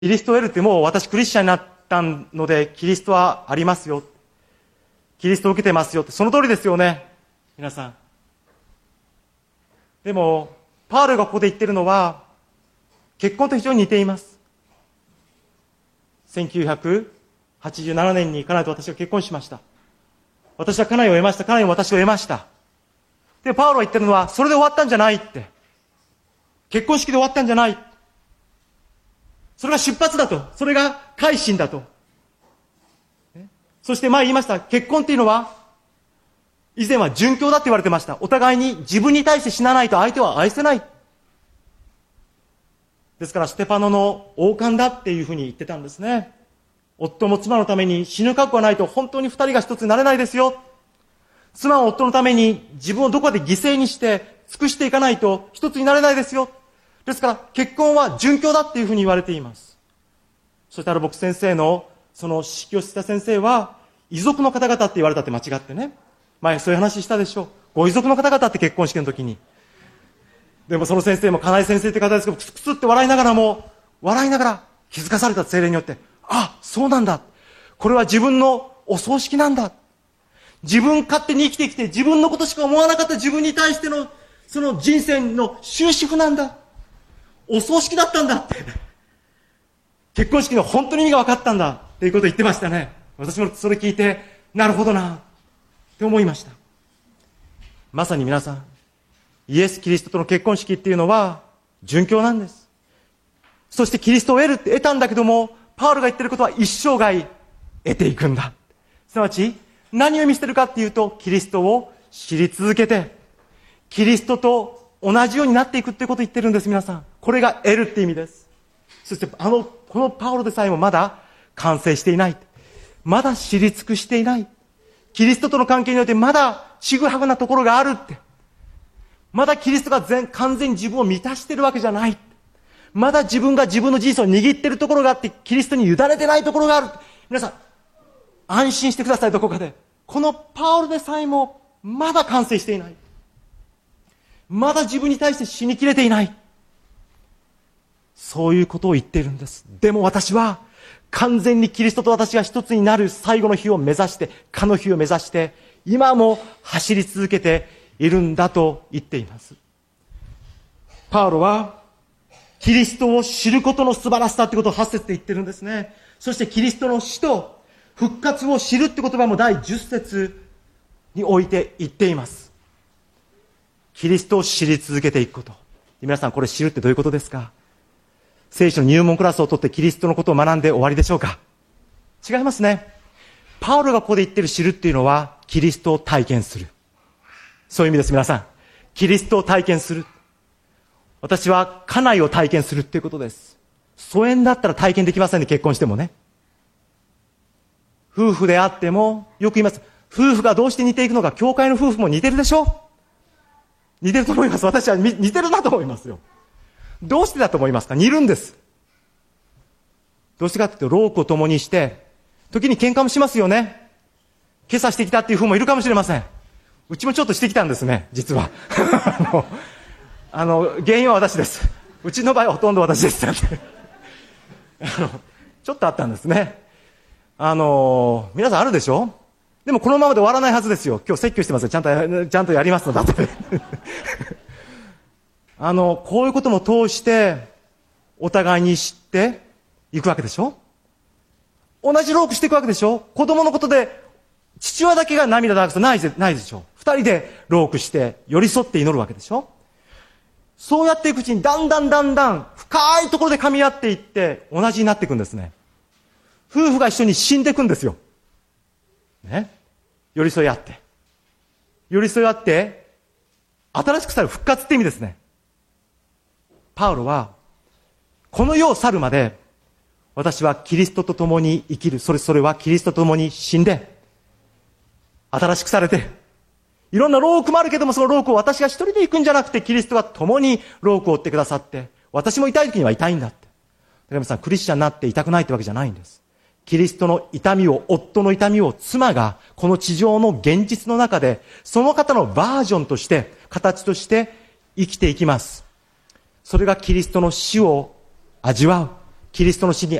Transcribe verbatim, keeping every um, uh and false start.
キリストを得るってもう私クリスチャンになったので、キリストはありますよ。キリストを受けてますよって、その通りですよね。皆さん。でも、パウロがここで言ってるのは、結婚と非常に似ています。せんきゅうひゃくはちじゅうななねんに家内と私が結婚しました。私は家内を得ました。家内も私を得ました。で、パウロが言ってるのは、それで終わったんじゃないって。結婚式で終わったんじゃない。それが出発だと。それが改心だと。そして前言いました。結婚っていうのは、以前は殉教だって言われてました。お互いに自分に対して死なないと相手は愛せない。ですからステパノの王冠だっていうふうに言ってたんですね。夫も妻のために死ぬ覚悟がないと本当に二人が一つになれないですよ。妻は夫のために自分をどこかで犠牲にして尽くしていかないと一つになれないですよ。ですから結婚は殉教だっていうふうに言われています。そしてある牧師先生のその指揮をした先生は、遺族の方々って言われたって間違ってね。前そういう話したでしょう。ご遺族の方々って結婚式の時に。でもその先生も金井先生って方ですけど、クスクスって笑いながらも、笑いながら気づかされた精霊によって、あ、そうなんだ。これは自分のお葬式なんだ。自分勝手に生きてきて自分のことしか思わなかった自分に対してのその人生の終止符なんだ。お葬式だったんだって。結婚式の本当に意味が分かったんだっていうことを言ってましたね。私もそれ聞いて、なるほどなって思いました。まさに皆さん、イエス・キリストとの結婚式っていうのは殉教なんです。そしてキリストを得るって得たんだけども、パウロが言ってることは一生涯得ていくんだ。すなわち何を意味してるかっていうと、キリストを知り続けて、キリストと同じようになっていくっていうことを言ってるんです、皆さん。これが得るって意味です。そしてあの、このパウロでさえもまだ完成していない。まだ知り尽くしていない。キリストとの関係によってまだちぐはぐなところがあるって。まだキリストが全完全に自分を満たしてるわけじゃない。まだ自分が自分の人生を握ってるところがあって、キリストに委ねてないところがある。皆さん、安心してください、どこかで。このパウロでさえもまだ完成していない。まだ自分に対して死にきれていない。そういうことを言っているんです。でも私は完全にキリストと私が一つになる最後の日を目指して、かの日を目指して、今も走り続けているんだと言っています。パウロはキリストを知ることの素晴らしさってことをはち節で言ってるんですね。そしてキリストの死と復活を知るって言葉も第じゅっ節において言っています。キリストを知り続けていくこと。皆さん、これ知るってどういうことですか？聖書の入門クラスを取ってキリストのことを学んで終わりでしょうか？違いますね。パウロがここで言ってる知るっていうのは、キリストを体験する。そういう意味です、皆さん。キリストを体験する。私は家内を体験するっていうことです。疎遠だったら体験できませんね、結婚してもね。夫婦であっても、よく言います。夫婦がどうして似ていくのか、教会の夫婦も似てるでしょ？似てると思います。私は似てるなと思いますよ。どうしてだと思いますか？似るんです。どうしてかというと、労苦を共にして、時に喧嘩もしますよね。今朝してきたっていう夫もいるかもしれません。うちもちょっとしてきたんですね、実は。あの、あの原因は私です。うちの場合はほとんど私です。あの、ちょっとあったんですね。あの、皆さんあるでしょ？でもこのままで終わらないはずですよ。今日説教してますよ。ちゃんと、ちゃんとやりますのだって。あの、こういうことも通して、お互いに知っていくわけでしょ？同じ労苦していくわけでしょ？子供のことで、父親だけが涙流すとないで、ないでしょ？二人で労苦して、寄り添って祈るわけでしょ？そうやっていくうちに、だんだんだんだん、深いところで噛み合っていって、同じになっていくんですね。夫婦が一緒に死んでいくんですよ。ね。寄り添い合って。寄り添い合って、新しくされる復活って意味ですね。パウロは、この世を去るまで、私はキリストと共に生きる。それ、それはキリストと共に死んで、新しくされて、いろんな労苦もあるけども、その労苦を私が一人で行くんじゃなくて、キリストが共に労苦を負ってくださって、私も痛い時には痛いんだって。竹山さん、クリスチャンになって痛くないってわけじゃないんです。キリストの痛みを、夫の痛みを妻が、この地上の現実の中で、その方のバージョンとして、形として生きていきます。それがキリストの死を味わう。 キリストの死に